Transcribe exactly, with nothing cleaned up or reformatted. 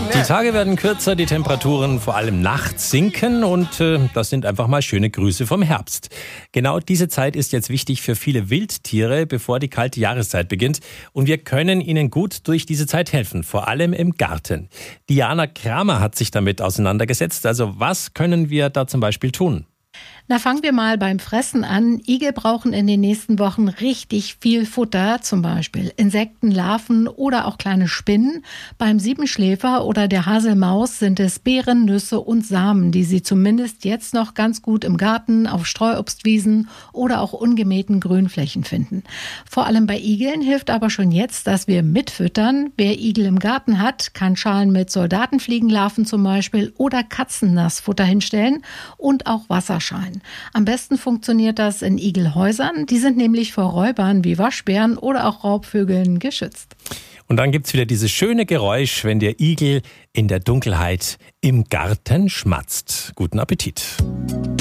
Die Tage werden kürzer, die Temperaturen vor allem nachts sinken und äh, das sind einfach mal schöne Grüße vom Herbst. Genau diese Zeit ist jetzt wichtig für viele Wildtiere, bevor die kalte Jahreszeit beginnt. Und wir können ihnen gut durch diese Zeit helfen, vor allem im Garten. Diana Kramer hat sich damit auseinandergesetzt. Also was können wir da zum Beispiel tun? Na, fangen wir mal beim Fressen an. Igel brauchen in den nächsten Wochen richtig viel Futter, zum Beispiel Insekten, Larven oder auch kleine Spinnen. Beim Siebenschläfer oder der Haselmaus sind es Beeren, Nüsse und Samen, die sie zumindest jetzt noch ganz gut im Garten, auf Streuobstwiesen oder auch ungemähten Grünflächen finden. Vor allem bei Igeln hilft aber schon jetzt, dass wir mitfüttern. Wer Igel im Garten hat, kann Schalen mit Soldatenfliegenlarven zum Beispiel oder Katzennassfutter hinstellen und auch Wasserschalen. Am besten funktioniert das in Igelhäusern. Die sind nämlich vor Räubern wie Waschbären oder auch Raubvögeln geschützt. Und dann gibt's wieder dieses schöne Geräusch, wenn der Igel in der Dunkelheit im Garten schmatzt. Guten Appetit.